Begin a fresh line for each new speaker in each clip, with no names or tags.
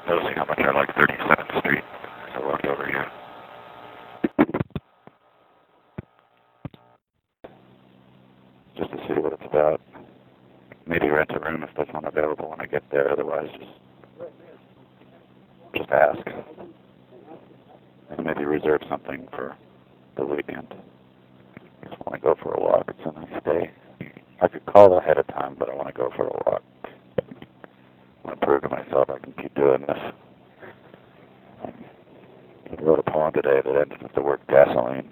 noticing how much I like 37th Street. So I walked over here. Just to see what it's about. Maybe rent a room if there's one available when I get there. Otherwise, just ask. And maybe reserve something for the weekend. Just want to go for a walk. It's a nice day. I could call ahead of time, but I want to go for a walk. I want to prove to myself I can keep doing this. I wrote a poem today that ended with the word gasoline.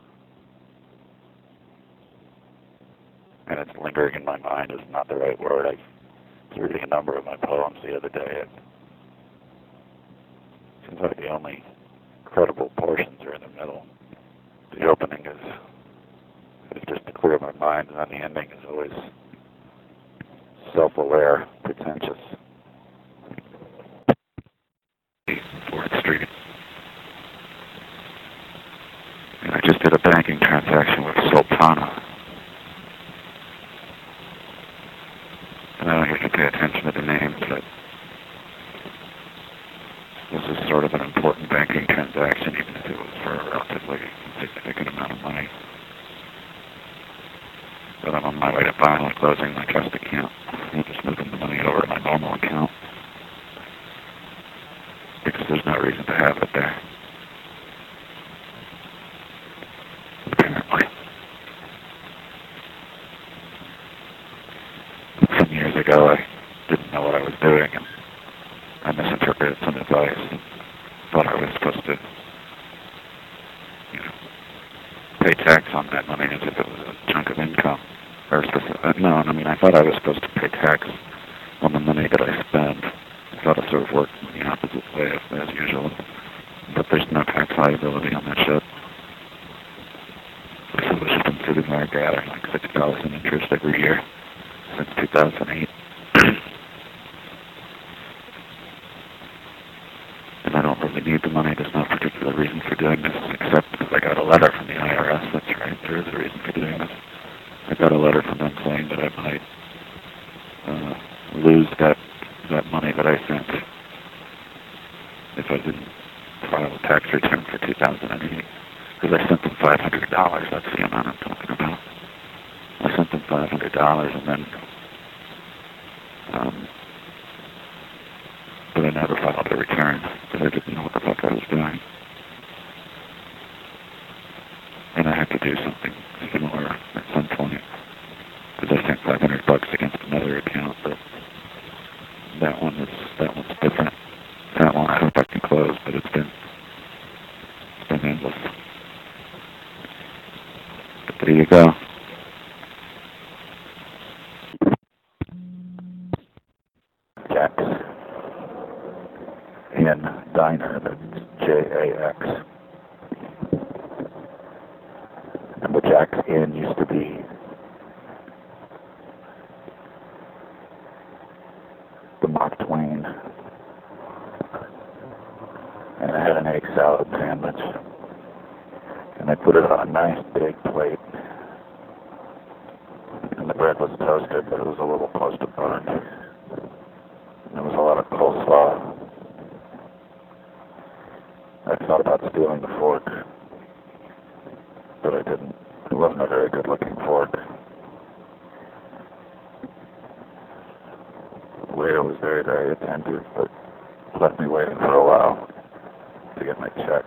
And it's lingering in my mind is not the right word. I was reading a number of my poems the other day, and it seems like the only credible portions are in the middle. The opening is just to clear my mind, and then the ending is always self-aware, pretentious. 4th Street. And I just did a banking transaction with Sultana. And I don't usually pay attention to the names, but this is sort of an important banking transaction, even if it was for a relatively insignificant amount of money. But I'm on my way to finally closing my trust account. I'm just moving the money over to my normal account. Because there's no reason to have it there. Apparently. Some years ago, I didn't know what I was doing, and I misinterpreted some advice and thought I was supposed to, pay tax on that money as if it was a chunk of income. I thought I was supposed to pay tax on the money that I spend. I thought it sort of worked in the opposite way as usual. But there's no tax liability on that shit. So the ship's been sitting there gathering like $6 in interest every year since 2008. And I don't really need the money. There's no particular reason for doing this, except because I got a letter from the IRS. That's right, there is a reason for doing this. I got a letter from them saying that I might lose that money that I sent if I didn't file a tax return for 2008. Because I sent them $500. That's the amount I'm talking about. I sent them $500 and then, but I never filed a return because I didn't know what the fuck I was doing. And I had to do something similar at some point. Because I sent $500 against another account, but that one's different. That one I hope I can close, but it's been endless. But there you go. Jack's Inn Diner, that's J-A-X. And the Jack's Inn used to be the Mark Twain. And I had an egg salad sandwich. And I put it on a nice big plate. And the bread was toasted, but it was a little close to burned. And there was a lot of coleslaw. I thought about stealing the fork, but I didn't. It wasn't a very good looking fork. The waiter was very, very attentive, but left me waiting for a while to get my check.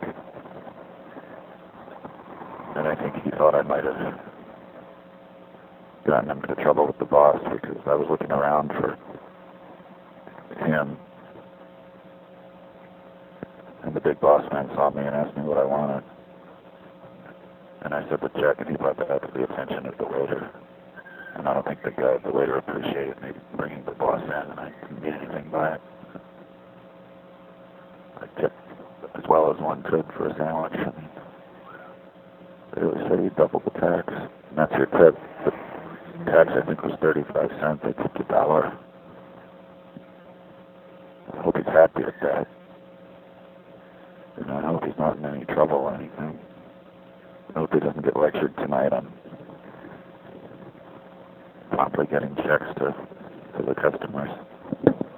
And I think he thought I might have gotten him into trouble with the boss because I was looking around for him. And the big boss man saw me and asked me what I wanted. And I said the check, and he brought that to the attention of the waiter. And I don't think the waiter appreciated me bringing the boss in, and I didn't get anything by it. I tipped as well as one could for a sandwich. I mean, they always say you double the tax, and that's your tip. The tax, I think, was 35 cents. I tipped $1. I hope he's happy with that. And I hope he's not in any trouble or anything. I hope he doesn't get lectured tonight on promptly getting checks to the customers.